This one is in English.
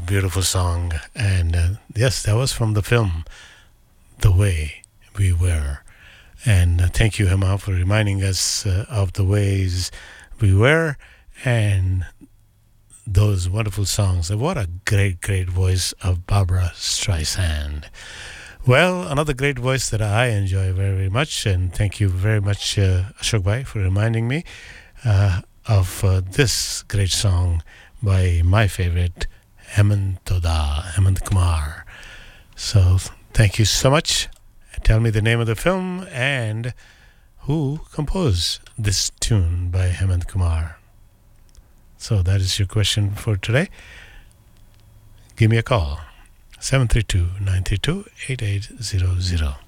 beautiful song. And yes, that was from the film The Way We Were. And thank you, Hema, for reminding us of the ways we were and those wonderful songs. What a great, great voice of Barbara Streisand. Well, another great voice that I enjoy very, very much. And thank you very much, Ashok Bhai, for reminding me of this great song by my favorite, Hemant Kumar. So thank you so much. Tell me the name of the film and who composed this tune by Hemant Kumar. So that is your question for today. Give me a call, 732-932-8800.